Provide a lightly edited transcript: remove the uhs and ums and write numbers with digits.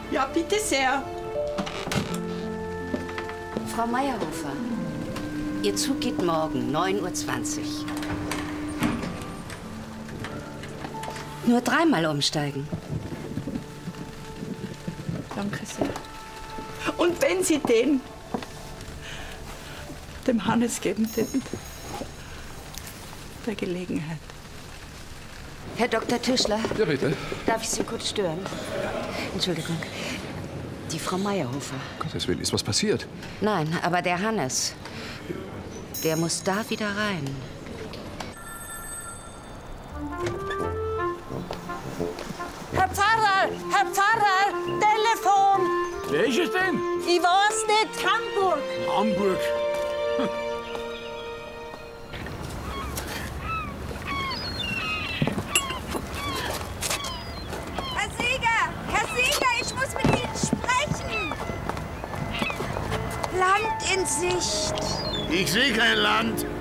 Ja, bitte sehr. Frau Meyerhofer, Ihr Zug geht morgen, 9:20 Uhr. Nur 3-mal umsteigen. Danke sehr. Und wenn Sie den dem Hannes geben täten, bei Gelegenheit. Herr Dr. Tischler. Ja, bitte. Darf ich Sie kurz stören? Entschuldigung. Die Frau Meyerhofer. Gottes Willen, ist was passiert? Nein, aber der Hannes, der muss da wieder rein. Herr Pfarrer! Herr Pfarrer! Telefon! Wer ist es denn? Ich weiß nicht. Hamburg! Hamburg. Herr Sieger! Herr Sieger, ich muss mit Ihnen sprechen! Land in Sicht! Ich sehe kein Land.